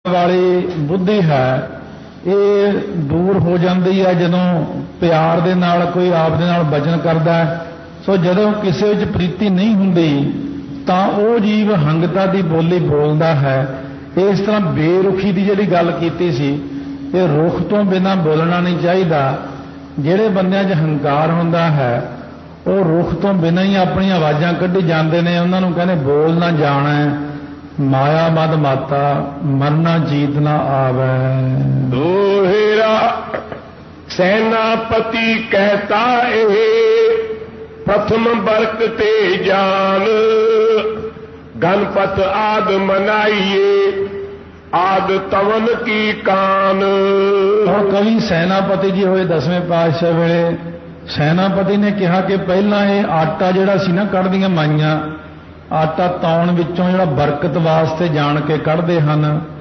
वाली बुद्धि है ये दूर हो जाती है जदों प्यार दे नाल कोई आप दे नाल वचन करता है। सो जदों किसी विच प्रीति नहीं हुंदी तां ओह जीव हंगता दी बोली बोलदा है। इस तरह बेरुखी की जिहड़ी गल कीती सी कि रुख तो बिना बोलना नहीं चाहिए। जिहड़े बंदियां 'च हंकार हुंदा है वो रुख तो बिना ही अपनी आवाज़ां कढी जांदे ने। उन्हां नूं कहंदे बोलना जाना है माया मद माता मरना जीत ना आवे। दोहेरा सेनापति कहता है प्रथम बरक ते जान गणपत आद मनाइए आद तवन की कान। और कवि सेनापति जी होए 10वें पातशाह वेले सेनापति ने कहा कि पहला ये आटा जिहड़ा सी ना कढ़दियां माईयां आटा तौण विचों जिहड़ा बरकत वास्ते जान के कढ़दे हन।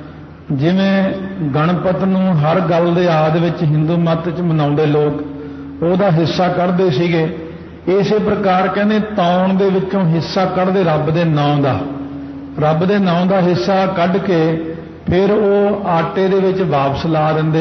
जिवें गणपत नूं हर गल दे आद विच हिंदू मत च मनाउंदे लोग ओहदा हिस्सा कढ़दे सीगे। इसे प्रकार कहने तौण दे विचों हिस्सा कढ़दे रब दे नाम दा। रब दे नाम दा हिस्सा कढ़ के फिर वो आटे दे विच वापस ला दिंदे।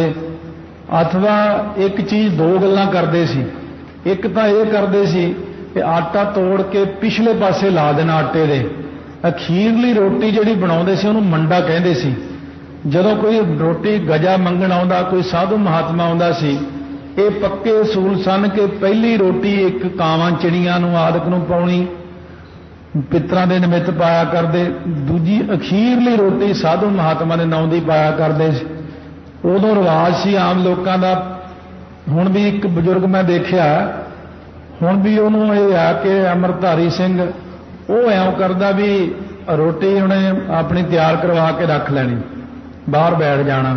अथवा एक चीज़ दो गल्लां करदे सी। एक तां इह करदे सी कि आटा तोड़ के पिछले पासे ला देना आटे दे। अखीरली रोटी जिहड़ी बनाउंदे सी उहनूं मंडा कहंदे सी। जदों कोई रोटी गजा मंगण आउंदा कोई साधु महात्मा आउंदा सी ये पक्के असूल सन कि पहली रोटी एक कावां चिड़ियां नूं आदक नूं पाउणी पितरां दे निमित्त पाया करदे। दूजी अखीरली रोटी साधु महात्मा दे नाम दी पाया करदे सी। उदों रिवाज सी आम लोकां दा। हुण भी एक बजुर्ग मैं देखिया हुण भी उहनूं इह आ कि अमरधारी सिंह वो ऐं करदा भी रोटी उहने अपनी तैयार करवा के रख लैनी बाहर बैठ जाना।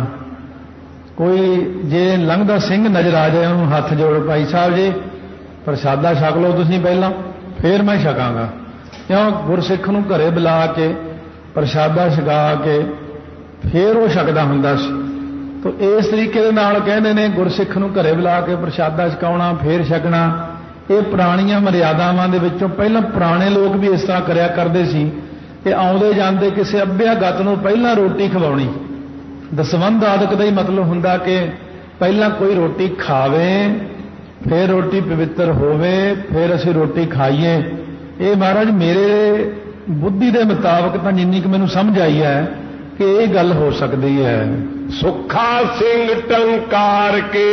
कोई जे लंघदा सिंह नज़र आ जाए उन्होंने हथ जोड़ भाई साहब जी प्रसादा छक लो तुसीं पहलां फिर मैं छकांगा। क्यों गुरसिख नूं घरे बुला के प्रसादा छका के फिर वो छकदा हुंदा सी। तो इस तरीके दे नाल कहंदे ने गुरसिख नूं घरे बुला के प्रसादा छकाउणा फिर छकना ये पुराणियां मर्यादावां दे विचों पहलां पुराने लोग भी इस तरह करया करदे सी कि आउंदे जांदे किसी अभ्यागत नूं पहलां रोटी खवाउणी। दसवंध आदक का ही मतलब हुंदा कि पहला कोई रोटी खावे फिर रोटी पवित्र होवे फिर असीं रोटी खाईए। ये महाराज मेरे बुद्धि के मुताबिक तो जिन्नी कि मैनूं समझ आई है कि ये गल हो सकती है। सुखा सिंह टंकार के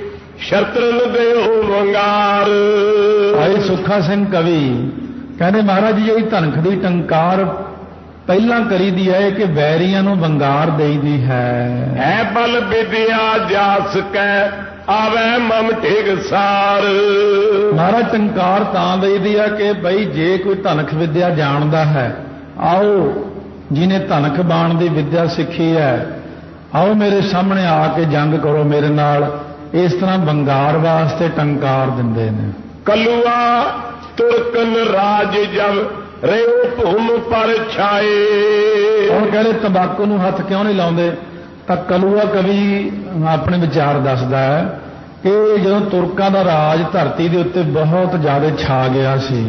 शत्रन दे वंगार। भाई सुखा सिंह कवि कहने महाराज जी यही धनख दी टंकार पहला करी दी है कि वैरियां नूं वंगार देई दी है। बल विद्या जास कै आवे मम ढिग सार। महाराज टंकार तां देई दी है कि बई जे कोई धनख विद्या जानदा है आओ जिन्हें धनख बाण दी विद्या सीखी है आओ मेरे सामने आके जंग करो मेरे नाल। इस तरह वंगार वास्ते टंकार दिंदे ने। कलुआ तुरकन राज जब रेओ भूम पर छाए। और कहते तंबाकू नूं हथ क्यों नहीं लाउंदे तां कलुआ कवि अपने विचार दसदा है कि जदों तुरकां दा राज धरती दे उत्ते बहुत ज़्यादा छा गया सी।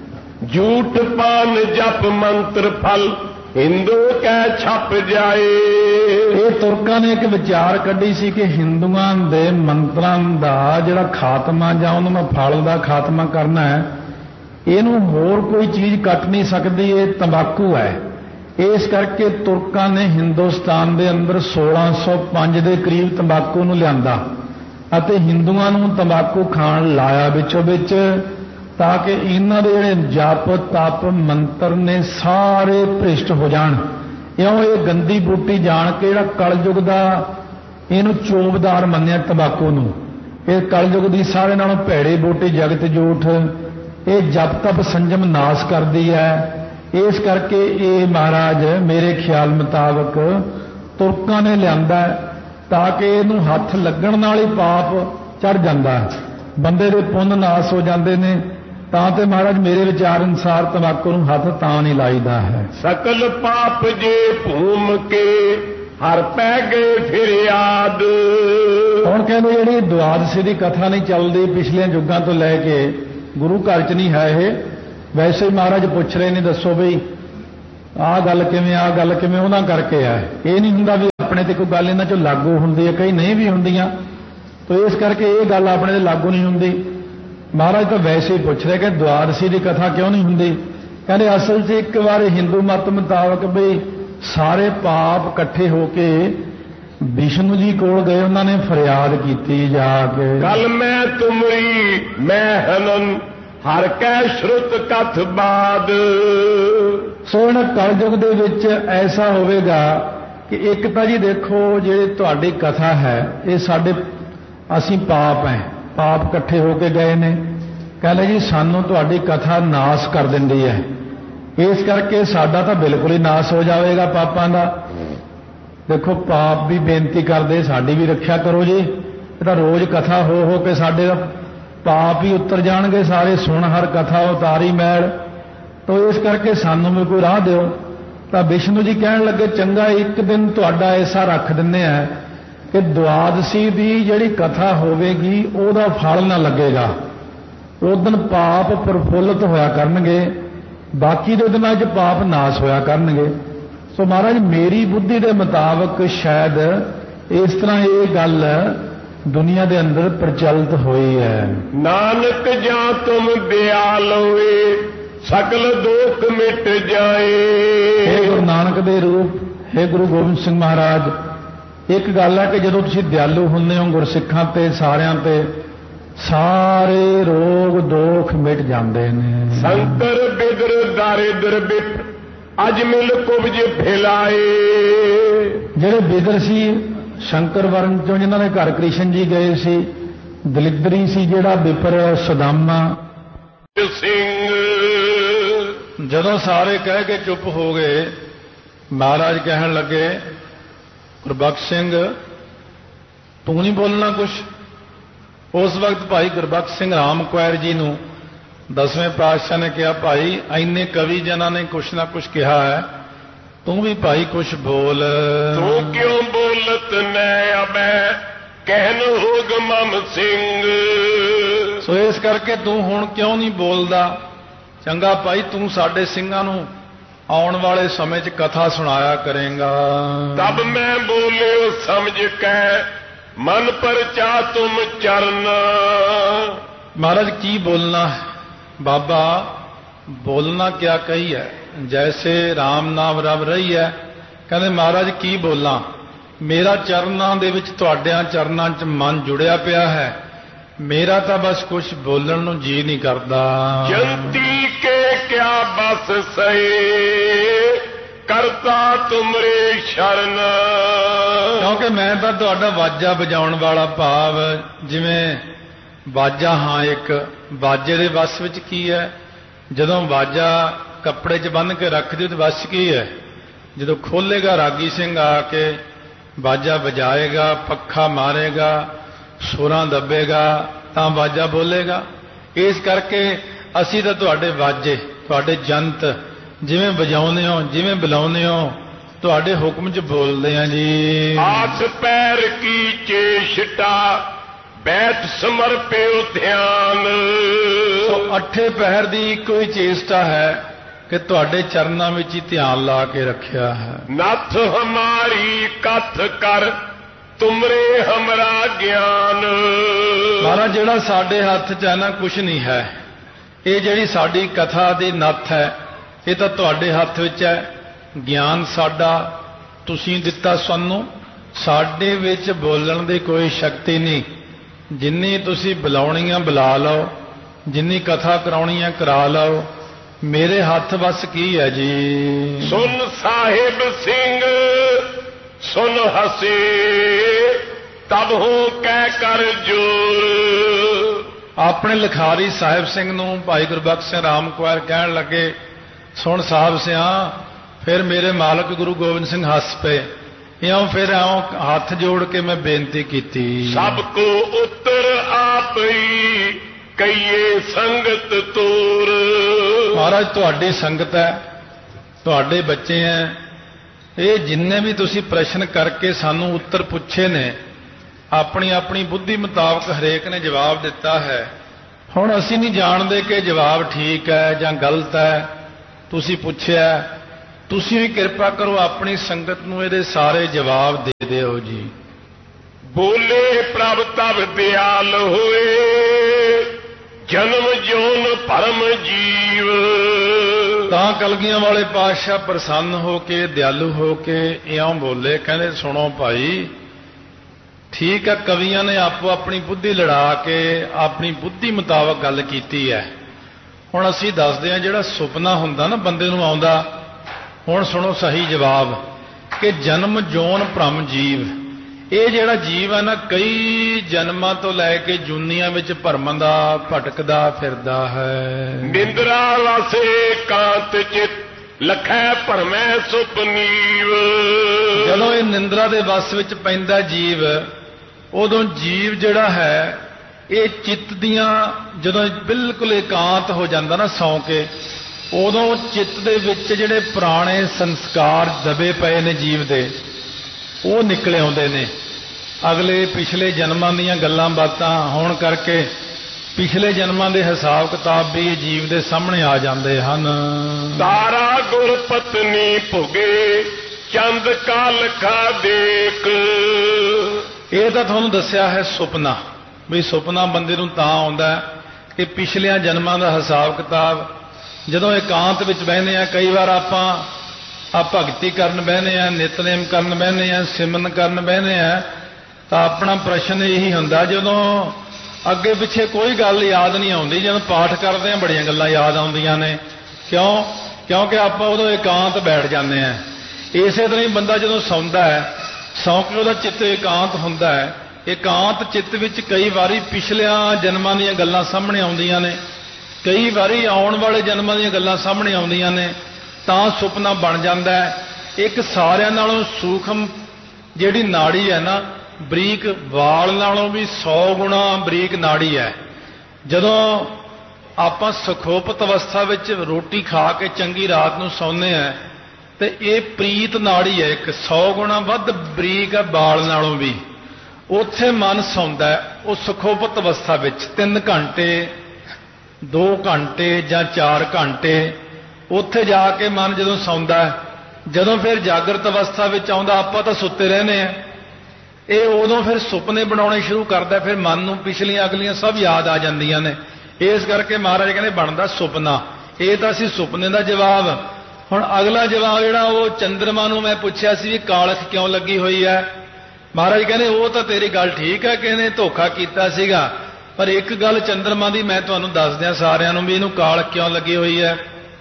झूठ पान जप मंत्र फल हिंदू कै छप जाए। ये तुरकां ने एक विचार कढ़ी सी कि हिंदुआं दे मंत्रां दा जिहड़ा खात्मा जां उहनूं फल दा खात्मा करना है इनू होर कोई चीज़ कट नहीं सकती ये तंबाकू है। इस करके तुरकां ने हिंदुस्तान के अंदर 1605 के करीब तंबाकू नूं लिआंदा अते हिंदुआं नूं तंबाकू खाण लाया विचों विच ताकि इन्हां दे जिहड़े जप तप मंत्र ने सारे भ्रिष्ट हो जाण। इउं ये गंदी बूटी जान के जिहड़ा कलयुग दा इहनूं चोबदार मन्निया तंबाकू नूं। ये कलयुग दी सारे नालों भैड़ी बूटी जगत जूठ ये जप तप संजम नाश करती है। इस करके ये महाराज मेरे ख्याल मुताबिक तुरकां ने लिआंदा ताकि इहनूं हथ लगण नाल ही पाप चढ़ जाता है बंदे दे पुण्य नाश हो जाते हैं। तां ते महाराज मेरे विचार अनुसार तंबाकू नूं हथ तां नहीं लाईदा है। सकल पाप जे भूम के हर पै गए फिर याद। हुण कहंदे जिहड़ी द्वादशी दी कथा नहीं चलदी पिछले युगां तो लैके गुरु घर च नहीं है ये वैसे ही महाराज पूछ रहे ने दसो बई आ गल किवें उन्हां करके है। ये नहीं हुंदा भी ਆਪਣੇ ਤੇ ਕੋਈ ਗੱਲ ਇਹਨਾਂ 'ਚੋਂ ਲਾਗੂ ਹੁੰਦੀ ਹੈ, ਕਈ ਨਹੀਂ ਵੀ ਹੁੰਦੀਆਂ। ਤਾਂ ਇਸ ਕਰਕੇ ਇਹ ਗੱਲ ਆਪਣੇ ਤੇ ਲਾਗੂ ਨਹੀਂ ਹੁੰਦੀ। ਮਹਾਰਾਜ ਤਾਂ ਵੈਸੇ ਹੀ ਪੁੱਛ ਰਹੇ ਕਿ ਦੁਆਦਸੀ ਦੀ ਕਥਾ ਕਿਉਂ ਨਹੀਂ ਹੁੰਦੀ। ਕਹਿੰਦੇ ਅਸਲ 'ਚ ਇੱਕ ਵਾਰ ਹਿੰਦੂ ਮਤ ਮੁਤਾਬਕ ਬਈ ਸਾਰੇ ਪਾਪ ਇਕੱਠੇ ਹੋ ਕੇ ਵਿਸ਼ਨੂੰ ਜੀ ਕੋਲ ਗਏ, ਉਹਨਾਂ ਨੇ ਫਰਿਆਦ ਕੀਤੀ ਜਾ ਕੇ, ਕਲ ਮੈਂ ਤੁਮਰੀ ਮੈਂ ਹਨਨ ਹਰ ਕੈ ਸ਼ਰੁਤ ਕਥ ਬਾਦ। ਸੋ ਇਹਨਾਂ ਕਲਯੁਗ ਦੇ ਵਿੱਚ ਐਸਾ ਹੋਵੇਗਾ ਕਿ ਇੱਕ ਤਾਂ ਜੀ ਦੇਖੋ ਜਿਹੜੀ ਤੁਹਾਡੀ ਕਥਾ ਹੈ ਇਹ ਸਾਡੇ ਅਸੀਂ ਪਾਪ ਹੈ, ਪਾਪ ਇਕੱਠੇ ਹੋ ਕੇ ਗਏ ਨੇ। ਕਹਿੰਦੇ ਜੀ ਸਾਨੂੰ ਤੁਹਾਡੀ ਕਥਾ ਨਾਸ ਕਰ ਦਿੰਦੀ ਹੈ, ਇਸ ਕਰਕੇ ਸਾਡਾ ਤਾਂ ਬਿਲਕੁਲ ਹੀ ਨਾਸ ਹੋ ਜਾਵੇਗਾ ਪਾਪਾਂ ਦਾ। ਦੇਖੋ ਪਾਪ ਵੀ ਬੇਨਤੀ ਕਰਦੇ ਸਾਡੀ ਵੀ ਰੱਖਿਆ ਕਰੋ ਜੀ, ਇਹ ਤਾਂ ਰੋਜ਼ ਕਥਾ ਹੋ ਕੇ ਸਾਡੇ ਦਾ ਪਾਪ ਹੀ ਉਤਰ ਜਾਣਗੇ ਸਾਰੇ। ਸੁਣ ਹਰ ਕਥਾ ਉਤਾਰੀ ਮੈਲ, ਤਾਂ ਇਸ ਕਰਕੇ ਸਾਨੂੰ ਵੀ ਕੋਈ ਰਾਹ ਦਿਓ। ਤਾਂ ਵਿਸ਼ਨੂੰ ਜੀ ਕਹਿਣ ਲੱਗੇ ਚੰਗਾ ਇੱਕ ਦਿਨ ਤੁਹਾਡਾ ਐਸਾ ਰੱਖ ਦਿੰਦੇ ਆ ਕਿ ਦੁਆਦਸੀ ਦੀ ਜਿਹੜੀ ਕਥਾ ਹੋਵੇਗੀ ਉਹਦਾ ਫਲ ਨਾ ਲੱਗੇਗਾ, ਉਸ ਦਿਨ ਪਾਪ ਪ੍ਰਫੁੱਲਤ ਹੋਇਆ ਕਰਨਗੇ, ਬਾਕੀ ਦੇ ਦਿਨਾਂ 'ਚ ਪਾਪ ਨਾਸ ਹੋਇਆ ਕਰਨਗੇ। ਸੋ ਮਹਾਰਾਜ ਮੇਰੀ ਬੁੱਧੀ ਦੇ ਮੁਤਾਬਕ ਸ਼ਾਇਦ ਇਸ ਤਰ੍ਹਾਂ ਇਹ ਗੱਲ ਦੁਨੀਆ ਦੇ ਅੰਦਰ ਪ੍ਰਚਲਿਤ ਹੋਈ ਹੈ। ਨਾਨਕ ਜਾਂ ਤੁਮ ਦਿਆਲੋਏ ਸਕਲ ਦੁੱਖ ਮਿਟ ਜਾਏ। ਇਹ ਗੁਰੂ ਨਾਨਕ ਦੇ ਰੂਪ ਹੈ ਗੁਰੂ ਗੋਬਿੰਦ ਸਿੰਘ ਮਹਾਰਾਜ। ਇੱਕ ਗੱਲ ਹੈ ਕਿ ਜਦੋਂ ਤੁਸੀਂ ਦਿਆਲੂ ਹੁੰਦੇ ਹੋ ਗੁਰਸਿੱਖਾਂ ਤੇ ਸਾਰਿਆਂ ਤੇ ਸਾਰੇ ਰੋਗ ਦੋਖ ਮਿਟ ਜਾਂਦੇ ਨੇ। ਸੰਕਰ ਬਿਦਰ ਦਾਰਿਦਰ ਬਿਟ ਅਜ ਮਿਲ ਕੁਬਜ ਫੈਲਾਏ। ਜਿਹੜੇ ਬਿਦਰ ਸੀ ਸ਼ੰਕਰ ਵਰਨ ਚੋਂ ਜਿਨ੍ਹਾਂ ਦੇ ਘਰ ਕ੍ਰਿਸ਼ਨ ਜੀ ਗਏ ਸੀ, ਦਲਿਦਰੀ ਸੀ ਜਿਹੜਾ ਵਿਪਰ ਸੁਦਾਮਾ ਸਿੰਘ। ਜਦੋਂ ਸਾਰੇ ਕਹਿ ਕੇ ਚੁੱਪ ਹੋ ਗਏ ਮਹਾਰਾਜ ਕਹਿਣ ਲੱਗੇ ਗੁਰਬਖਸ਼ ਸਿੰਘ ਤੂੰ ਨਹੀਂ ਬੋਲਣਾ ਕੁਛ। ਉਸ ਵਕਤ ਭਾਈ ਗੁਰਬਖਸ਼ ਸਿੰਘ ਰਾਮਕੁਆਰ ਜੀ ਨੂੰ 10ਵੇਂ ਪਾਤਸ਼ਾਹ ਨੇ ਕਿਹਾ ਭਾਈ ਇੰਨੇ ਕਵੀ ਜਨਾਂ ਨੇ ਕੁਛ ਨਾ ਕੁਛ ਕਿਹਾ ਹੈ, ਤੂੰ ਵੀ ਭਾਈ ਕੁਛ ਬੋਲ। ਤੂੰ ਕਿਉਂ ਬੋਲਤ ਨੈ ਅਬੈ ਕਹਿਨ ਹੋਗ ਮਮ ਸਿੰਘ। ਸੋ ਇਸ ਕਰਕੇ ਤੂੰ ਹੁਣ ਕਿਉਂ ਨਹੀਂ ਬੋਲਦਾ। ਚੰਗਾ ਭਾਈ ਤੂੰ ਸਾਡੇ ਸਿੰਘਾਂ ਨੂੰ ਆਉਣ ਵਾਲੇ ਸਮੇਂ 'ਚ ਕਥਾ ਸੁਣਾਇਆ ਕਰੇਗਾ। ਤਬ ਮੈਂ ਬੋਲਿਓ ਸਮਝ ਕੇ ਮਨ ਪਰਚਾ ਤੁਮ ਚਰਨ। ਮਹਾਰਾਜ ਕੀ ਬੋਲਣਾ ਬਾਬਾ, ਬੋਲਣਾ ਕਿਆ ਕਹੀ ਹੈ, ਜੈਸੇ ਰਾਮ ਨਾਮ ਰਵ ਰਹੀ ਹੈ। ਕਹਿੰਦੇ ਮਹਾਰਾਜ ਕੀ ਬੋਲਾਂ, ਮੇਰਾ ਚਰਨਾਂ ਦੇ ਵਿੱਚ ਤੁਹਾਡਿਆਂ ਚਰਨਾਂ 'ਚ ਮਨ ਜੁੜਿਆ ਪਿਆ ਹੈ, ਮੇਰਾ ਤਾਂ ਬਸ ਕੁਝ ਬੋਲਣ ਨੂੰ ਜੀ ਨਹੀਂ ਕਰਦਾ। ਜੰਤੀ ਕੇ ਕਿਆ ਬਸ ਸਹੀ ਕਰਤਾ ਤੁਮਰੇ ਸ਼ਰਨ। ਕਿਉਂਕਿ ਮੈਂ ਤਾਂ ਤੁਹਾਡਾ ਵਾਜਾ ਵਜਾਉਣ ਵਾਲਾ ਭਾਵ ਜਿਵੇਂ ਵਾਜਾ ਹਾਂ, ਇੱਕ ਵਾਜੇ ਦੇ ਵਸ ਵਿੱਚ ਕੀ ਹੈ, ਜਦੋਂ ਵਾਜਾ ਕੱਪੜੇ 'ਚ ਬੰਨ੍ਹ ਕੇ ਰੱਖ ਦਿਓ ਤੇ ਵਸ ਕੀ ਹੈ, ਜਦੋਂ ਖੋਲੇਗਾ ਰਾਗੀ ਸਿੰਘ ਆ ਕੇ ਵਾਜਾ ਵਜਾਏਗਾ, ਪੱਖਾ ਮਾਰੇਗਾ, ਸੁਰਾਂ ਦੱਬੇਗਾ ਤਾਂ ਵਾਜਾ ਬੋਲੇਗਾ। ਇਸ ਕਰਕੇ ਅਸੀਂ ਤਾਂ ਤੁਹਾਡੇ ਵਾਜੇ ਤੁਹਾਡੇ ਜੰਤ ਜਿਵੇਂ ਵਜਾਉਂਦੇ ਹੋ ਜਿਵੇਂ ਬੁਲਾਉਂਦੇ ਹੋ ਤੁਹਾਡੇ ਹੁਕਮ 'ਚ ਬੋਲਦੇ ਆ ਜੀ। ਆਠ ਪੈਰ ਕੀ ਚੇਸ਼ਟਾ ਬੈਠ ਸਮਰਪਿਓ ਧਿਆਨ। ਸੋ ਅੱਠੇ ਪਹਿਰ ਦੀ ਇੱਕੋ ਹੀ ਚੇਸ਼ਟਾ ਹੈ ਕਿ ਤੁਹਾਡੇ ਚਰਨਾਂ ਵਿੱਚ ਹੀ ਧਿਆਨ ਲਾ ਕੇ ਰੱਖਿਆ ਹੈ। ਨੱਥ ਹਮਾਰੀ ਕਥ ਕਰ ਤੁਮਰੇ ਹਮਰਾ ਗਿਆਨ। ਮਹਾਰਾਜ ਜਿਹੜਾ ਸਾਡੇ ਹੱਥ 'ਚ ਹੈ ਨਾ ਕੁਛ ਨਹੀਂ ਹੈ, ਇਹ ਜਿਹੜੀ ਸਾਡੀ ਕਥਾ ਦੀ ਨੱਥ ਹੈ ਇਹ ਤਾਂ ਤੁਹਾਡੇ ਹੱਥ ਵਿੱਚ ਹੈ। ਗਿਆਨ ਸਾਡਾ ਤੁਸੀਂ ਦਿੱਤਾ ਸਾਨੂੰ, ਸਾਡੇ ਵਿੱਚ ਬੋਲਣ ਦੀ ਕੋਈ ਸ਼ਕਤੀ ਨਹੀਂ। ਜਿੰਨੀ ਤੁਸੀਂ ਬੁਲਾਉਣੀਆਂ ਬੁਲਾ ਲਓ, ਜਿੰਨੀ ਕਥਾ ਕਰਾਉਣੀ ਹੈ ਕਰਾ ਲਓ, ਮੇਰੇ ਹੱਥ ਵਸ ਕੀ ਹੈ ਜੀ। ਸੁਨ ਸਾਹਿਬ ਸਿੰਘ ਸੁਨ ਹਸੇ ਤਬ ਹੋ ਕਹਿ ਕਰ ਜੋਰ। ਆਪਣੇ ਲਿਖਾਰੀ ਸਾਹਿਬ ਸਿੰਘ ਨੂੰ ਭਾਈ ਗੁਰਬਖਸ਼ ਸਿੰਘ ਰਾਮਕੁਆਰ ਕਹਿਣ ਲੱਗੇ ਸੁਣ ਸਾਹਿਬ ਸਿਆ। ਫਿਰ ਮੇਰੇ ਮਾਲਕ ਗੁਰੂ ਗੋਬਿੰਦ ਸਿੰਘ ਹੱਸ ਪਏ। ਇਉਂ ਫਿਰ ਇਉਂ ਹੱਥ ਜੋੜ ਕੇ ਮੈਂ ਬੇਨਤੀ ਕੀਤੀ। ਸਭ ਕੋ ਉੱਤਰ ਆਪ ਹੀ ਕਈਏ ਸੰਗਤ ਤੋਰ। ਮਹਾਰਾਜ ਤੁਹਾਡੀ ਸੰਗਤ ਹੈ, ਤੁਹਾਡੇ ਬੱਚੇ ਹੈ, ਇਹ ਜਿੰਨੇ ਵੀ ਤੁਸੀਂ ਪ੍ਰਸ਼ਨ ਕਰਕੇ ਸਾਨੂੰ ਉੱਤਰ ਪੁੱਛੇ ਨੇ ਆਪਣੀ ਆਪਣੀ ਬੁੱਧੀ ਮੁਤਾਬਕ ਹਰੇਕ ਨੇ ਜਵਾਬ ਦਿੱਤਾ ਹੈ। ਹੁਣ ਅਸੀਂ ਨਹੀਂ ਜਾਣਦੇ ਕਿ ਜਵਾਬ ਠੀਕ ਹੈ ਜਾਂ ਗਲਤ ਹੈ। ਤੁਸੀਂ ਪੁੱਛਿਆ, ਤੁਸੀਂ ਵੀ ਕਿਰਪਾ ਕਰੋ ਆਪਣੀ ਸੰਗਤ ਨੂੰ ਇਹਦੇ ਸਾਰੇ ਜਵਾਬ ਦੇ ਦਿਓ ਜੀ। ਬੋਲੇ ਪ੍ਰਭ ਤਬ ਦਿਆਲ ਹੋਏ, ਜਨਮ ਜੋਨ ਭਰਮ ਜੀਵ। ਤਾਂ ਕਲਗੀਆਂ ਵਾਲੇ ਪਾਤਸ਼ਾਹ ਪ੍ਰਸੰਨ ਹੋ ਕੇ ਦਿਆਲੂ ਹੋ ਕੇ ਇਉਂ ਬੋਲੇ, ਕਹਿੰਦੇ ਸੁਣੋ ਭਾਈ, ਠੀਕ ਹੈ ਕਵੀਆਂ ਨੇ ਆਪੋ ਆਪਣੀ ਬੁੱਧੀ ਲੜਾ ਕੇ ਆਪਣੀ ਬੁੱਧੀ ਮੁਤਾਬਕ ਗੱਲ ਕੀਤੀ ਹੈ। ਹੁਣ ਅਸੀਂ ਦੱਸਦੇ ਹਾਂ ਜਿਹੜਾ ਸੁਪਨਾ ਹੁੰਦਾ ਨਾ ਬੰਦੇ ਨੂੰ ਆਉਂਦਾ। ਹੁਣ ਸੁਣੋ ਸਹੀ ਜਵਾਬ ਕਿ ਜਨਮ ਜੋਨ ਭ੍ਰਮ ਜੀਵ। ਇਹ ਜਿਹੜਾ ਜੀਵ ਹੈ ਨਾ ਕਈ ਜਨਮਾਂ ਤੋਂ ਲੈ ਕੇ ਜੂਨੀਆਂ ਵਿੱਚ ਭਰਮਦਾ ਭਟਕਦਾ ਫਿਰਦਾ ਹੈ। ਨਿੰਦਰਾ ਵਾਸੇ ਕਾਂਤ ਚਿਤ ਲਖੈ ਭਰਮੈ ਸੁਪਨੀਵ। ਜਦੋਂ ਇਹ ਨਿੰਦਰਾ ਦੇ ਵਸ ਵਿੱਚ ਪੈਂਦਾ ਜੀਵ, ਉਦੋਂ ਜੀਵ ਜਿਹੜਾ ਹੈ ਇਹ ਚਿੱਤ ਦੀਆਂ ਜਦੋਂ ਬਿਲਕੁਲ ਇਕਾਂਤ ਹੋ ਜਾਂਦਾ ਨਾ ਸੌਂ ਕੇ, ਉਦੋਂ ਚਿੱਤ ਦੇ ਵਿੱਚ ਜਿਹੜੇ ਪੁਰਾਣੇ ਸੰਸਕਾਰ ਦਬੇ ਪਏ ਨੇ ਜੀਵ ਦੇ, ਉਹ ਨਿਕਲੇ ਆਉਂਦੇ ਨੇ। ਅਗਲੇ ਪਿਛਲੇ ਜਨਮਾਂ ਦੀਆਂ ਗੱਲਾਂ ਬਾਤਾਂ ਹੋਣ ਕਰਕੇ ਪਿਛਲੇ ਜਨਮਾਂ ਦੇ ਹਿਸਾਬ ਕਿਤਾਬ ਵੀ ਜੀਵ ਦੇ ਸਾਹਮਣੇ ਆ ਜਾਂਦੇ ਹਨ। ਤਾਰਾ ਗੁਰ ਪਤਨੀ ਭੁਗੇ ਚੰਦ ਕਾ ਲਖਾ ਦੇਖ। ਇਹ ਤਾਂ ਤੁਹਾਨੂੰ ਦੱਸਿਆ ਹੈ ਸੁਪਨਾ, ਵੀ ਸੁਪਨਾ ਬੰਦੇ ਨੂੰ ਤਾਂ ਆਉਂਦਾ ਕਿ ਪਿਛਲਿਆਂ ਜਨਮਾਂ ਦਾ ਹਿਸਾਬ ਕਿਤਾਬ ਜਦੋਂ ਇਕਾਂਤ ਵਿੱਚ ਬਹਿੰਦੇ ਆ। ਕਈ ਵਾਰ ਆਪਾਂ ਭਗਤੀ ਕਰਨ ਬਹਿੰਦੇ ਆ, ਨਿਤਨੇਮ ਕਰਨ ਬਹਿੰਦੇ ਆ, ਸਿਮਰਨ ਕਰਨ ਬਹਿੰਦੇ ਆ, ਤਾਂ ਆਪਣਾ ਪ੍ਰਸ਼ਨ ਇਹੀ ਹੁੰਦਾ ਜਦੋਂ ਅੱਗੇ ਪਿੱਛੇ ਕੋਈ ਗੱਲ ਯਾਦ ਨਹੀਂ ਆਉਂਦੀ। ਜਦੋਂ ਪਾਠ ਕਰਦੇ ਆ ਬੜੀਆਂ ਗੱਲਾਂ ਯਾਦ ਆਉਂਦੀਆਂ ਨੇ। ਕਿਉਂਕਿ ਆਪਾਂ ਉਦੋਂ ਇਕਾਂਤ ਬੈਠ ਜਾਂਦੇ ਆ। ਇਸੇ ਤਰ੍ਹਾਂ ਹੀ ਬੰਦਾ ਜਦੋਂ ਸੌਂਦਾ ਹੈ, ਸੌਂ ਕੇ ਉਹਦਾ ਚਿੱਤ ਇਕਾਂਤ ਹੁੰਦਾ ਹੈ। ਇਕਾਂਤ ਚਿੱਤ ਵਿੱਚ ਕਈ ਵਾਰੀ ਪਿਛਲਿਆਂ ਜਨਮਾਂ ਦੀਆਂ ਗੱਲਾਂ ਸਾਹਮਣੇ ਆਉਂਦੀਆਂ ਨੇ, ਕਈ ਵਾਰੀ ਆਉਣ ਵਾਲੇ ਜਨਮਾਂ ਦੀਆਂ ਗੱਲਾਂ ਸਾਹਮਣੇ ਆਉਂਦੀਆਂ ਨੇ, ਤਾਂ ਸੁਪਨਾ ਬਣ ਜਾਂਦਾ ਹੈ। ਇੱਕ ਸਾਰਿਆਂ ਨਾਲੋਂ ਸੂਖਮ ਜਿਹੜੀ ਨਾੜੀ ਹੈ ਨਾ, ਬਰੀਕ ਵਾਲ ਨਾਲੋਂ ਵੀ 100 ਗੁਣਾ ਬਰੀਕ ਨਾੜੀ ਹੈ। ਜਦੋਂ ਆਪਾਂ ਸੁਖੋਪਤ ਅਵਸਥਾ ਵਿੱਚ ਰੋਟੀ ਖਾ ਕੇ ਚੰਗੀ ਰਾਤ ਨੂੰ ਸੌਂਦੇ ਆ, ਤੇ ਇਹ ਪ੍ਰੀਤ ਨਾੜੀ ਹੈ, ਇੱਕ 100 ਗੁਣਾ ਵੱਧ ਬਰੀਕ ਹੈ ਵਾਲ ਨਾਲੋਂ ਵੀ। ਉੱਥੇ ਮਨ ਸੌਂਦਾ ਹੈ ਉਹ ਸੁਖੋਪਤ ਅਵਸਥਾ ਵਿੱਚ 3 ਘੰਟੇ 2 ਘੰਟੇ ਜਾਂ 4 ਘੰਟੇ ਉੱਥੇ ਜਾ ਕੇ ਮਨ ਜਦੋਂ ਸੌਂਦਾ ਹੈ। ਜਦੋਂ ਫਿਰ ਜਾਗਰਤ ਅਵਸਥਾ ਵਿੱਚ ਆਉਂਦਾ, ਆਪਾਂ ਤਾਂ ਸੁੱਤੇ ਰਹਿੰਦੇ ਆ, ਇਹ ਉਦੋਂ ਫਿਰ ਸੁਪਨੇ ਬਣਾਉਣੇ ਸ਼ੁਰੂ ਕਰਦਾ। ਫਿਰ ਮਨ ਨੂੰ ਪਿਛਲੀਆਂ ਅਗਲੀਆਂ ਸਭ ਯਾਦ ਆ ਜਾਂਦੀਆਂ ਨੇ। ਇਸ ਕਰਕੇ ਮਹਾਰਾਜ ਕਹਿੰਦੇ ਬਣਦਾ ਸੁਪਨਾ। ਇਹ ਤਾਂ ਸੀ ਸੁਪਨੇ ਦਾ ਜਵਾਬ। ਹੁਣ ਅਗਲਾ ਜਵਾਬ ਜਿਹੜਾ ਉਹ ਚੰਦਰਮਾ ਨੂੰ ਮੈਂ ਪੁੱਛਿਆ ਸੀ ਵੀ ਕਾਲਖ ਕਿਉਂ ਲੱਗੀ ਹੋਈ ਹੈ। ਮਹਾਰਾਜ ਕਹਿੰਦੇ ਉਹ ਤਾਂ ਤੇਰੀ ਗੱਲ ਠੀਕ ਹੈ ਕਿ ਇਹਨੇ ਧੋਖਾ ਕੀਤਾ ਸੀਗਾ, ਪਰ ਇੱਕ ਗੱਲ ਚੰਦਰਮਾ ਦੀ ਮੈਂ ਤੁਹਾਨੂੰ ਦੱਸ ਦਿਆਂ ਸਾਰਿਆਂ ਨੂੰ ਵੀ ਇਹਨੂੰ ਕਾਲਖ ਕਿਉਂ ਲੱਗੀ ਹੋਈ ਹੈ।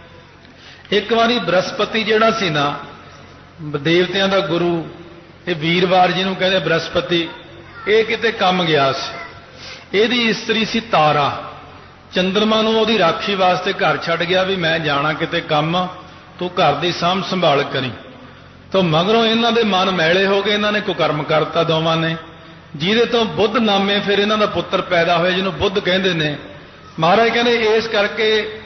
ਇੱਕ ਵਾਰੀ ਬ੍ਰਹਸਪਤੀ ਜਿਹੜਾ ਸੀ ਨਾ, ਦੇਵਤਿਆਂ ਦਾ ਗੁਰੂ, ਇਹ ਵੀਰਵਾਰ ਜਿਹਨੂੰ ਕਹਿੰਦੇ ਬ੍ਰਹਸਪਤੀ, ਇਹ ਕਿਤੇ ਕੰਮ ਗਿਆ ਸੀ। ਇਹਦੀ ਇਸਤਰੀ ਸੀ ਤਾਰਾ। ਚੰਦਰਮਾ ਨੂੰ ਉਹਦੀ ਰਾਖੀ ਵਾਸਤੇ ਘਰ ਛੱਡ ਗਿਆ ਵੀ ਮੈਂ ਜਾਣਾ ਕਿਤੇ ਕੰਮ, ਤੂੰ ਘਰ ਦੀ ਸਾਂਭ ਸੰਭਾਲ ਕਰੀ। ਤਾਂ ਮਗਰੋਂ ਇਹਨਾਂ ਦੇ ਮਨ ਮੈਲੇ ਹੋ ਗਏ, ਇਹਨਾਂ ਨੇ ਕੁਕਰਮ ਕਰਤਾ ਦੋਵਾਂ ਨੇ, ਜਿਹਦੇ ਤੋਂ ਬੁੱਧ ਨਾਮੇ ਫਿਰ ਇਹਨਾਂ ਦਾ ਪੁੱਤਰ ਪੈਦਾ ਹੋਇਆ ਜਿਹਨੂੰ ਬੁੱਧ ਕਹਿੰਦੇ ਨੇ। ਮਹਾਰਾਜ ਕਹਿੰਦੇ ਇਸ ਕਰਕੇ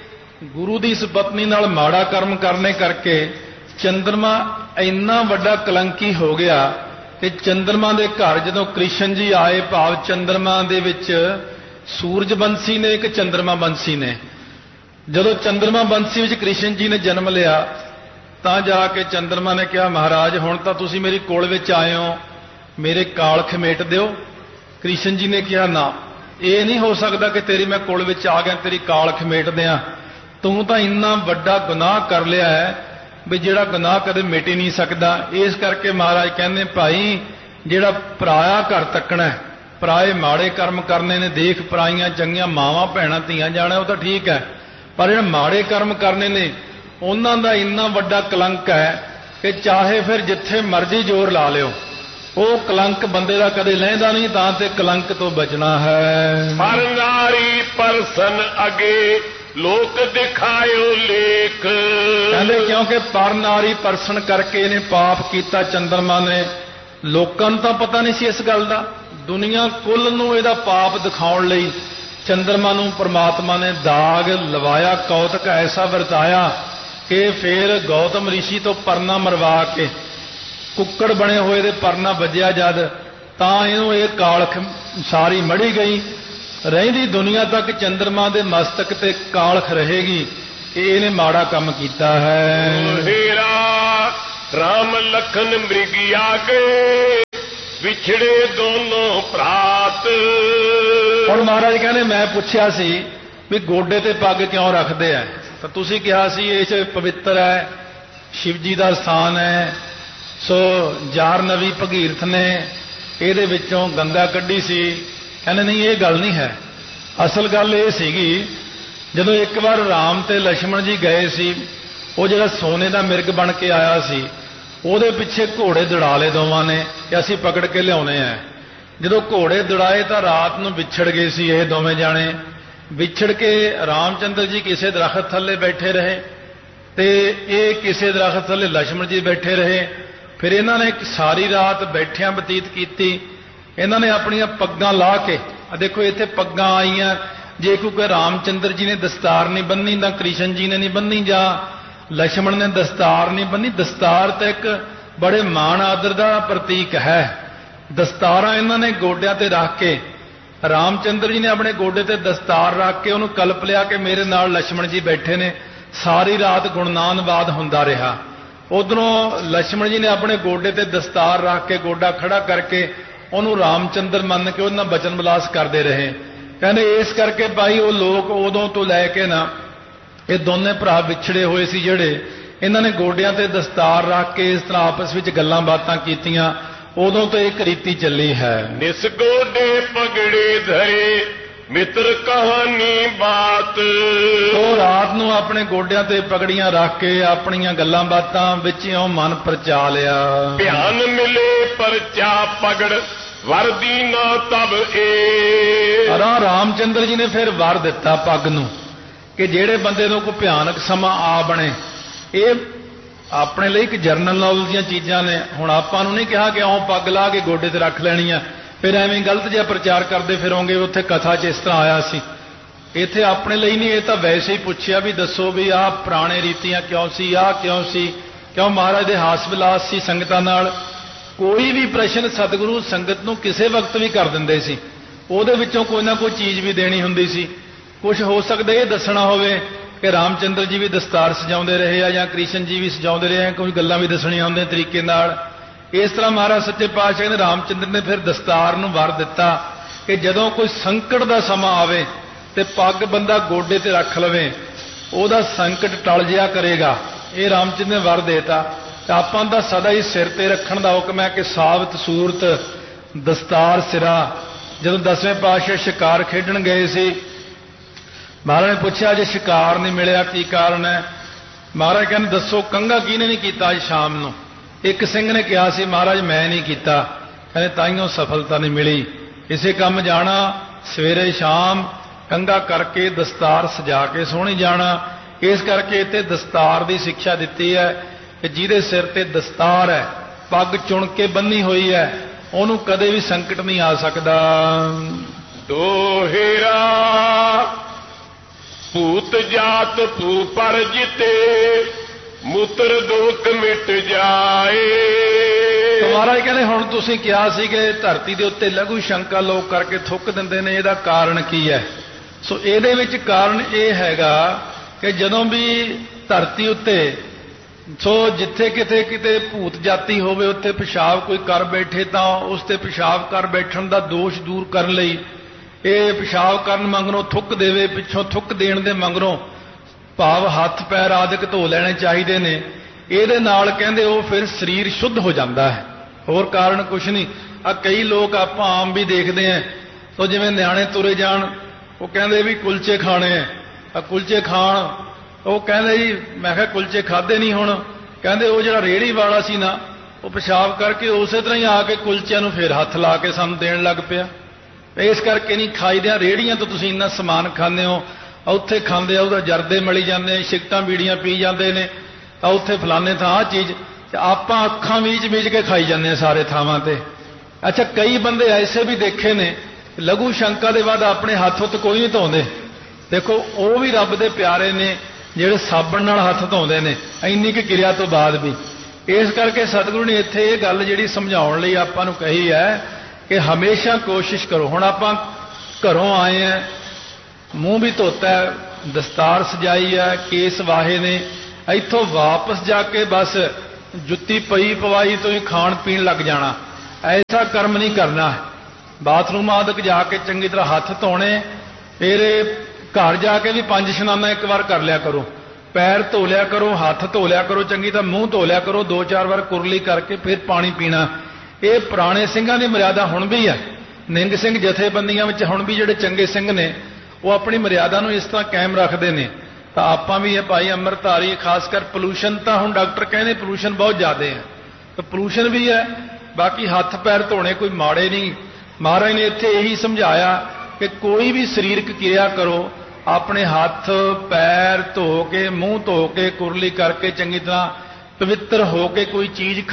ਗੁਰੂ ਦੀ ਇਸ ਪਤਨੀ ਨਾਲ ਮਾੜਾ ਕਰਮ ਕਰਨੇ ਕਰਕੇ ਚੰਦਰਮਾ ਇੰਨਾ ਵੱਡਾ ਕਲੰਕੀ ਹੋ ਗਿਆ ਕਿ ਚੰਦਰਮਾ ਦੇ ਘਰ ਜਦੋਂ ਕ੍ਰਿਸ਼ਨ ਜੀ ਆਏ, ਭਾਵ ਚੰਦਰਮਾ ਦੇ ਵਿੱਚ ਸੂਰਜ ਬੰਸੀ ਨੇ ਇੱਕ ਚੰਦਰਮਾ ਬੰਸੀ ਨੇ, ਜਦੋਂ ਚੰਦਰਮਾ ਬੰਸੀ ਵਿੱਚ ਕ੍ਰਿਸ਼ਨ ਜੀ ਨੇ ਜਨਮ ਲਿਆ ਤਾਂ ਜਾ ਕੇ ਚੰਦਰਮਾ ਨੇ ਕਿਹਾ ਮਹਾਰਾਜ ਹੁਣ ਤਾਂ ਤੁਸੀਂ ਮੇਰੀ ਕੋਲ ਵਿੱਚ ਆਏ ਹੋ, ਮੇਰੇ ਕਾਲਖ ਮੇਟ ਦਿਓ। ਕ੍ਰਿਸ਼ਨ ਜੀ ਨੇ ਕਿਹਾ ਨਾ, ਇਹ ਨਹੀਂ ਹੋ ਸਕਦਾ ਕਿ ਤੇਰੀ ਮੈਂ ਕੋਲ ਵਿੱਚ ਆ ਗਿਆ ਤੇਰੀ ਕਾਲਖ ਮੇਟ ਦਿਆਂ। ਤੂੰ ਤਾਂ ਇੰਨਾ ਵੱਡਾ ਗੁਨਾਹ ਕਰ ਲਿਆ ਹੈ ਵੀ ਜਿਹੜਾ ਗੁਨਾਹ ਕਦੇ ਮਿਟ ਹੀ ਨਹੀਂ ਸਕਦਾ। ਇਸ ਕਰਕੇ ਮਹਾਰਾਜ ਕਹਿੰਦੇ ਭਾਈ ਜਿਹੜਾ ਪਰਾਇਆ ਘਰ ਤੱਕਣਾ, ਪਰਾਏ ਮਾੜੇ ਕਰਮ ਕਰਨੇ ਨੇ, ਦੇਖ ਪਰਾਈਆਂ ਚੰਗੀਆਂ ਮਾਵਾਂ ਭੈਣਾਂ ਧੀਆਂ ਜਾਣਾ ਉਹ ਤਾਂ ਠੀਕ ਹੈ, ਪਰ ਜਿਹੜੇ ਮਾੜੇ ਕਰਮ ਕਰਨੇ ਨੇ ਉਹਨਾਂ ਦਾ ਇੰਨਾ ਵੱਡਾ ਕਲੰਕ ਹੈ ਕਿ ਚਾਹੇ ਫਿਰ ਜਿੱਥੇ ਮਰਜ਼ੀ ਜ਼ੋਰ ਲਾ ਲਿਓ, ਉਹ ਕਲੰਕ ਬੰਦੇ ਦਾ ਕਦੇ ਲਹਿੰਦਾ ਨਹੀਂ। ਤਾਂ ਤੇ ਕਲੰਕ ਤੋਂ ਬਚਣਾ ਹੈ। ਹਰ ਨਾਰੀ ਪਰਸਨ ਅਗੇ ਲੋਕ ਦਿਖਾਇਓ ਲੇਖ। ਕਹਿੰਦੇ ਕਿਉਂਕਿ ਪਰ ਨਾਰੀ ਪਰਸਨ ਕਰਕੇ ਇਹਨੇ ਪਾਪ ਕੀਤਾ ਚੰਦਰਮਾ ਨੇ। ਲੋਕਾਂ ਨੂੰ ਤਾਂ ਪਤਾ ਨਹੀਂ ਸੀ ਇਸ ਗੱਲ ਦਾ, ਦੁਨੀਆ ਕੁੱਲ ਨੂੰ ਇਹਦਾ ਪਾਪ ਦਿਖਾਉਣ ਲਈ ਚੰਦਰਮਾ ਨੂੰ ਪ੍ਰਮਾਤਮਾ ਨੇ ਦਾਗ ਲਵਾਇਆ, ਕੌਤਕ ਐਸਾ ਵਰਤਾਇਆ ਕਿ ਫਿਰ ਗੌਤਮ ਰਿਸ਼ੀ ਤੋਂ ਪਰਨਾ ਮਰਵਾ ਕੇ ਕੁੱਕੜ ਬਣੇ ਹੋਏ ਦੇ ਪਰਨਾ ਵੱਜਿਆ ਜਦ, ਤਾਂ ਇਹਨੂੰ ਇਹ ਕਾਲਖ ਸਾਰੀ ਮੜੀ ਗਈ। ਰਹਿੰਦੀ ਦੁਨੀਆ ਤੱਕ ਚੰਦਰਮਾ ਦੇ ਮਸਤਕ ਤੇ ਕਾਲਖ ਰਹੇਗੀ ਕਿ ਇਹਨੇ ਮਾੜਾ ਕੰਮ ਕੀਤਾ ਹੈ। राम लखन मृगिया गए विछड़े दोनों भरात। ਹੁਣ ਮਹਾਰਾਜ ਕਹਿੰਦੇ ਮੈਂ ਪੁੱਛਿਆ ਸੀ ਵੀ ਗੋਡੇ ਤੇ ਪੱਗ ਕਿਉਂ ਰੱਖਦੇ ਆ, ਤਾਂ ਤੁਸੀਂ ਕਿਹਾ ਸੀ ਇਹ 'ਚ ਪਵਿੱਤਰ ਹੈ, शिव जी ਦਾ ਸਥਾਨ ਹੈ, ਸੋ ਜਾਰਨਵੀ ਭਗੀਰਥ ਨੇ ਇਹਦੇ ਵਿੱਚੋਂ ਗੰਗਾ ਕੱਢੀ ਸੀ। ਕਹਿੰਦੇ ਨਹੀਂ ਇਹ ਗੱਲ ਨਹੀਂ ਹੈ, ਅਸਲ ਗੱਲ ਇਹ ਸੀਗੀ ਜਦੋਂ ਇੱਕ ਵਾਰ ਰਾਮ ਤੇ ਲక్ష్మణ ਜੀ ਗਏ ਸੀ, ਉਹ ਜਿਹੜਾ ਸੋਨੇ ਦਾ ਮਿਰਗ ਬਣ ਕੇ ਆਇਆ ਸੀ ਉਹਦੇ ਪਿੱਛੇ ਘੋੜੇ ਦੌੜਾ ਲਏ ਦੋਵਾਂ ਨੇ ਕਿ ਅਸੀਂ ਪਕੜ ਕੇ ਲਿਆਉਣੇ ਆ। ਜਦੋਂ ਘੋੜੇ ਦੌੜਾਏ ਤਾਂ ਰਾਤ ਨੂੰ ਵਿਛੜ ਗਏ ਸੀ ਇਹ ਦੋਵੇਂ ਜਾਣੇ। ਵਿਛੜ ਕੇ ਰਾਮਚੰਦਰ ਜੀ ਕਿਸੇ ਦਰਖਤ ਥੱਲੇ ਬੈਠੇ ਰਹੇ ਤੇ ਇਹ ਕਿਸੇ ਦਰਖਤ ਥੱਲੇ ਲక్ష్మణ ਜੀ ਬੈਠੇ ਰਹੇ। ਫਿਰ ਇਹਨਾਂ ਨੇ ਸਾਰੀ ਰਾਤ ਬੈਠਿਆਂ ਬਤੀਤ ਕੀਤੀ। ਇਹਨਾਂ ਨੇ ਆਪਣੀਆਂ ਪੱਗਾਂ ਲਾ ਕੇ, ਦੇਖੋ ਇੱਥੇ ਪੱਗਾਂ ਆਈਆਂ, ਜੇ ਕੋਈ ਰਾਮਚੰਦਰ ਜੀ ਨੇ ਦਸਤਾਰ ਨਹੀਂ ਬੰਨੀ ਤਾਂ ਕ੍ਰਿਸ਼ਨ ਜੀ ਨੇ ਨਹੀਂ ਬੰਨੀ ਜਾਂ ਲక్ష్మణ ਨੇ ਦਸਤਾਰ ਨਹੀਂ ਬੰਨੀ। ਦਸਤਾਰ ਤਾਂ ਇੱਕ ਬੜੇ ਮਾਣ ਆਦਰ ਦਾ ਪ੍ਰਤੀਕ ਹੈ। ਦਸਤਾਰਾਂ ਇਹਨਾਂ ਨੇ ਗੋਡਿਆਂ ਤੇ ਰੱਖ ਕੇ, ਰਾਮਚੰਦਰ ਜੀ ਨੇ ਆਪਣੇ ਗੋਡੇ ਤੇ ਦਸਤਾਰ ਰੱਖ ਕੇ ਉਹਨੂੰ ਕਲਪ ਲਿਆ ਕਿ ਮੇਰੇ ਨਾਲ ਲక్ష్మణ ਜੀ ਬੈਠੇ ਨੇ। ਸਾਰੀ ਰਾਤ ਗੁਣਨਾਨਵਾਦ ਹੁੰਦਾ ਰਿਹਾ। ਉਧਰੋਂ ਲక్ష్మణ ਜੀ ਨੇ ਆਪਣੇ ਗੋਡੇ ਤੇ ਦਸਤਾਰ ਰੱਖ ਕੇ ਗੋਡਾ ਖੜਾ ਕਰਕੇ ਉਹਨੂੰ ਰਾਮਚੰਦਰ ਮੰਨ ਕੇ ਉਹਨਾਂ ਬਚਨ ਵਿਲਾਸ ਕਰਦੇ ਰਹੇ। ਕਹਿੰਦੇ ਇਸ ਕਰਕੇ ਭਾਈ ਉਹ ਲੋਕ ਉਦੋਂ ਤੋਂ ਲੈ ਕੇ ਨਾ ਇਹ ਦੋਨੇ ਭਰਾ ਵਿਛੜੇ ਹੋਏ ਸੀ ਜਿਹੜੇ, ਇਹਨਾਂ ਨੇ ਗੋਡਿਆਂ ਤੇ ਦਸਤਾਰ ਰੱਖ ਕੇ ਇਸ ਤਰ੍ਹਾਂ ਆਪਸ ਵਿੱਚ ਗੱਲਾਂ ਬਾਤਾਂ ਕੀਤੀਆਂ। ਉਦੋਂ ਤੋਂ ਇੱਕ ਰੀਤੀ ਚੱਲੀ ਹੈ। ਨਿਸ ਗੋਡੇ ਪਗੜੇ ਧਰੇ ਮਿੱਤਰ ਕਹਾਣੀ ਬਾਤ। ਉਹ ਰਾਤ ਨੂੰ ਆਪਣੇ ਗੋਡਿਆਂ ਤੇ ਪਗੜੀਆਂ ਰੱਖ ਕੇ ਆਪਣੀਆਂ ਗੱਲਾਂ ਬਾਤਾਂ ਵਿੱਚੋਂ ਮਨ ਪਰਚਾ ਲਿਆ। ਧਿਆਨ ਮਿਲੇ ਪਰਚਾ ਪਗੜ ਵਰਦੀ ਨਾ ਤਬ ਏ। ਰਾਮਚੰਦਰ ਜੀ ਨੇ ਫਿਰ ਵਰ ਦਿੱਤਾ ਪੱਗ ਨੂੰ ਕਿ ਜਿਹੜੇ ਬੰਦੇ ਨੂੰ ਕੋਈ ਭਿਆਨਕ ਸਮਾਂ ਆ ਬਣੇ। ਇਹ ਆਪਣੇ ਲਈ ਇੱਕ ਜਰਨਲ ਨੌਲੇਜ ਦੀਆਂ ਚੀਜ਼ਾਂ ਨੇ। ਹੁਣ ਆਪਾਂ ਨੂੰ ਨਹੀਂ ਕਿਹਾ ਕਿ ਆਉਂ ਪੱਗ ਲਾ ਕੇ ਗੋਡੇ ਤੇ ਰੱਖ ਲੈਣੀ ਆ ਫਿਰ ਐਵੇਂ ਗਲਤ ਜਿਹਾ ਪ੍ਰਚਾਰ ਕਰਦੇ ਫਿਰੋਂਗੇ ਉੱਥੇ ਕਥਾ 'ਚ ਇਸ ਤਰ੍ਹਾਂ ਆਇਆ ਸੀ। ਇੱਥੇ ਆਪਣੇ ਲਈ ਨਹੀਂ, ਇਹ ਤਾਂ ਵੈਸੇ ਹੀ ਪੁੱਛਿਆ ਵੀ ਦੱਸੋ ਵੀ ਆਹ ਪੁਰਾਣੇ ਰੀਤੀਆਂ ਕਿਉਂ ਸੀ, ਆਹ ਕਿਉਂ ਸੀ, ਕਿਉਂ ਮਹਾਰਾਜ ਦੇ ਹਾਸ ਵਿਲਾਸ ਸੀ ਸੰਗਤਾਂ ਨਾਲ। ਕੋਈ ਵੀ ਪ੍ਰਸ਼ਨ ਸਤਿਗੁਰੂ ਸੰਗਤ ਨੂੰ ਕਿਸੇ ਵਕਤ ਵੀ ਕਰ ਦਿੰਦੇ ਸੀ, ਉਹਦੇ ਵਿੱਚੋਂ ਕੋਈ ਨਾ ਕੋਈ ਚੀਜ਼ ਵੀ ਦੇਣੀ ਹੁੰਦੀ ਸੀ। ਕੁਝ ਹੋ ਸਕਦਾ ਇਹ ਦੱਸਣਾ ਹੋਵੇ ਕਿ ਰਾਮਚੰਦਰ ਜੀ ਵੀ ਦਸਤਾਰ ਸਜਾਉਂਦੇ ਰਹੇ ਆ ਜਾਂ ਕ੍ਰਿਸ਼ਨ ਜੀ ਵੀ ਸਜਾਉਂਦੇ ਰਹੇ ਆ, ਕੋਈ ਗੱਲਾਂ ਵੀ ਦੱਸਣੀਆਂ ਹੁੰਦੀਆਂ ਤਰੀਕੇ ਨਾਲ। ਇਸ ਤਰ੍ਹਾਂ ਮਹਾਰਾਜ ਸੱਚੇ ਪਾਤਸ਼ਾਹ ਨੇ ਰਾਮਚੰਦਰ ਨੇ ਫਿਰ ਦਸਤਾਰ ਨੂੰ ਵਰ ਦਿੱਤਾ ਕਿ ਜਦੋਂ ਕੋਈ ਸੰਕਟ ਦਾ ਸਮਾਂ ਆਵੇ ਤੇ ਪੱਗ ਬੰਦਾ ਗੋਡੇ ਤੇ ਰੱਖ ਲਵੇ, ਉਹਦਾ ਸੰਕਟ ਟਲ ਜਿਆ ਕਰੇਗਾ। ਇਹ ਰਾਮਚੰਦਰ ਨੇ ਵਰ ਦੇਤਾ। ਤੇ ਆਪਾਂ ਦਾ ਸਦਾ ਹੀ ਸਿਰ ਤੇ ਰੱਖਣ ਦਾ ਹੁਕਮ ਹੈ ਕਿ ਸਾਬਤ ਸੂਰਤ ਦਸਤਾਰ ਸਿਰਾ। ਜਦੋਂ 10ਵੇਂ ਪਾਤਸ਼ਾਹ ਸ਼ਿਕਾਰ ਖੇਡਣ ਗਏ ਸੀ, ਮਹਾਰਾਜ ਨੇ ਪੁੱਛਿਆ ਜੇ ਸ਼ਿਕਾਰ ਨਹੀਂ ਮਿਲਿਆ ਕੀ ਕਾਰਨ ਹੈ। ਮਹਾਰਾਜ ਕਹਿੰਦੇ ਦੱਸੋ ਕੰਘਾ ਕਿਹਨੇ ਨਹੀਂ ਕੀਤਾ ਅੱਜ ਸ਼ਾਮ ਨੂੰ। ਇੱਕ ਸਿੰਘ ਨੇ ਕਿਹਾ ਸੀ ਮਹਾਰਾਜ ਮੈਂ ਨਹੀਂ ਕੀਤਾ। ਕਹਿੰਦੇ ਤਾਈਓ ਸਫਲਤਾ ਨਹੀਂ ਮਿਲੀ। ਇਸੇ ਕੰਮ ਜਾਣਾ ਸਵੇਰੇ ਸ਼ਾਮ ਕੰਘਾ ਕਰਕੇ ਦਸਤਾਰ ਸਜਾ ਕੇ ਸੋਹਣੀ ਜਾਣਾ। ਇਸ ਕਰਕੇ ਇੱਥੇ ਦਸਤਾਰ ਦੀ ਸਿੱਖਿਆ ਦਿੱਤੀ ਹੈ ਕਿ ਜਿਹਦੇ ਸਿਰ ਤੇ ਦਸਤਾਰ ਹੈ, ਪੱਗ ਚੁਣ ਕੇ ਬੰਨੀ ਹੋਈ ਹੈ, ਉਹਨੂੰ ਕਦੇ ਵੀ ਸੰਕਟ ਨਹੀਂ ਆ ਸਕਦਾ। ਦੋਹੇਰਾ ਭੂਤ ਜਾਤ ਭੂ ਪਰ ਜਿਤੇ ਮੂਤਰ ਦੋਖ ਮਿਟ ਜਾਏ। ਮਹਾਰਾਜ ਕਹਿੰਦੇ ਹੁਣ ਤੁਸੀਂ ਕਿਹਾ ਸੀ ਕਿ ਧਰਤੀ ਦੇ ਉੱਤੇ ਲਘੂ ਸ਼ੰਕਾ ਲੋਕ ਕਰਕੇ ਥੁੱਕ ਦਿੰਦੇ ਨੇ, ਇਹਦਾ ਕਾਰਨ ਕੀ ਹੈ? ਸੋ ਇਹਦੇ ਵਿੱਚ ਕਾਰਨ ਇਹ ਹੈਗਾ ਕਿ ਜਦੋਂ ਵੀ ਧਰਤੀ ਉੱਤੇ ਸੋ ਜਿੱਥੇ ਕਿਤੇ ਭੂਤ ਜਾਤੀ ਹੋਵੇ ਉੱਥੇ ਪਿਸ਼ਾਬ ਕੋਈ ਕਰ ਬੈਠੇ ਤਾਂ ਉਸ ਤੇ ਪਿਸ਼ਾਬ ਕਰ ਬੈਠਣ ਦਾ ਦੋਸ਼ ਦੂਰ ਕਰਨ ਲਈ ਇਹ ਪਿਸ਼ਾਬ ਕਰਨ ਮਗਰੋਂ ਥੁੱਕ ਦੇਵੇ, ਪਿੱਛੋਂ ਥੁੱਕ ਦੇਣ ਦੇ ਮਗਰੋਂ ਭਾਵ ਹੱਥ ਪੈਰ ਆਦਿਕ ਧੋ ਲੈਣੇ ਚਾਹੀਦੇ ਨੇ। ਇਹਦੇ ਨਾਲ ਕਹਿੰਦੇ ਉਹ ਫਿਰ ਸਰੀਰ ਸ਼ੁੱਧ ਹੋ ਜਾਂਦਾ ਹੈ, ਹੋਰ ਕਾਰਨ ਕੁਛ ਨਹੀਂ। ਆ ਕਈ ਲੋਕ ਆਪਾਂ ਆਮ ਵੀ ਦੇਖਦੇ ਆਂ, ਸੋ ਜਿਵੇਂ ਨਿਆਣੇ ਤੁਰੇ ਜਾਣ ਉਹ ਕਹਿੰਦੇ ਵੀ ਕੁਲਚੇ ਖਾਣੇ ਆ, ਕੁਲਚੇ ਖਾਣ। ਉਹ ਕਹਿੰਦੇ ਜੀ ਮੈਂ ਕਿਹਾ ਕੁਲਚੇ ਖਾਦੇ ਨਹੀਂ। ਹੁਣ ਕਹਿੰਦੇ ਉਹ ਜਿਹੜਾ ਰੇਹੜੀ ਵਾਲਾ ਸੀ ਨਾ ਉਹ ਪਿਸ਼ਾਬ ਕਰਕੇ ਉਸੇ ਤਰ੍ਹਾਂ ਹੀ ਆ ਕੇ ਕੁਲਚਿਆਂ ਨੂੰ ਫਿਰ ਹੱਥ ਲਾ ਕੇ ਸਾਨੂੰ ਦੇਣ ਲੱਗ ਪਿਆ। ਇਸ ਕਰਕੇ ਨਹੀਂ ਖਾਈਦਿਆਂ। ਰੇਹੜੀਆਂ ਤੋਂ ਤੁਸੀਂ ਇੰਨਾ ਸਮਾਨ ਖਾਂਦੇ ਹੋ, ਉੱਥੇ ਖਾਂਦੇ ਆ ਉਹਦਾ ਜਰਦੇ ਮਲੀ ਜਾਂਦੇ, ਸਿਗਰਟਾਂ ਬੀੜੀਆਂ ਪੀ ਜਾਂਦੇ ਨੇ, ਤਾਂ ਉੱਥੇ ਫਲਾਣੇ ਥਾਂ ਆਹ ਚੀਜ਼, ਤੇ ਆਪਾਂ ਅੱਖਾਂ ਮੀਚ ਕੇ ਖਾਈ ਜਾਂਦੇ ਆ ਸਾਰੇ ਥਾਵਾਂ ਤੇ। ਅੱਛਾ ਕਈ ਬੰਦੇ ਐਸੇ ਵੀ ਦੇਖੇ ਨੇ ਲਘੂ ਸ਼ੰਕਾ ਦੇ ਬਾਅਦ ਆਪਣੇ ਹੱਥ ਉੱਤੇ ਕੋਈ ਨਹੀਂ ਧੋਂਦੇ। ਦੇਖੋ ਉਹ ਵੀ ਰੱਬ ਦੇ ਪਿਆਰੇ ਨੇ ਜਿਹੜੇ ਸਾਬਣ ਨਾਲ ਹੱਥ ਧੋਂਦੇ ਨੇ ਇੰਨੀ ਕਿ ਕਿਰਿਆ ਤੋਂ ਬਾਅਦ ਵੀ। ਇਸ ਕਰਕੇ ਸਤਿਗੁਰੂ ਨੇ ਇੱਥੇ ਇਹ ਗੱਲ ਜਿਹੜੀ ਸਮਝਾਉਣ ਲਈ ਆਪਾਂ ਨੂੰ ਕਹੀ ਹੈ ਕਿ ਹਮੇਸ਼ਾ ਕੋਸ਼ਿਸ਼ ਕਰੋ। ਹੁਣ ਆਪਾਂ ਘਰੋਂ ਆਏ ਆ, ਮੂੰਹ ਵੀ ਧੋਤਾ ਹੈ, ਦਸਤਾਰ ਸਜਾਈ ਹੈ, ਕੇਸ ਵਾਹੇ ਨੇ, ਇੱਥੋਂ ਵਾਪਸ ਜਾ ਕੇ ਬਸ जुत्ती पई पवाई तो ही खाण पीण लग जाना, ऐसा कर्म नहीं करना है। बाथरूम आदि जाके चंगी तरह हथ धोने, फिर घर जाके भी 5 इशनाना एक बार कर लिया करो, पैर धो लिया करो, हथ धो लिया करो, चंगी तरह मूँह धो लिया करो, 2-4 बार कुरली करके फिर पानी पीना। ये पुराने ਸਿੰਘਾਂ की मर्यादा हुण भी है। निंग ਸਿੰਘ जथेबंदियां विच हुण भी जिहड़े चंगे ਸਿੰਘ ने वो अपनी मर्यादा नूं इस तरह कायम रखते हैं। तो आपां भी है भाई अमृतधारी, खासकर पोल्यूशन तो हुण डॉक्टर कहने पोल्यूशन बहुत ज़्यादा है, तो पोल्यूशन भी है। बाकी हथ पैर धोने कोई माड़े नहीं। महाराज ने इत्थे यही समझाया कि कोई भी सरीरक क्रिया करो, अपने हथ पैर धो के, मूँह धो के, कुरली करके, चंगी तरह पवित्र हो के कोई चीज़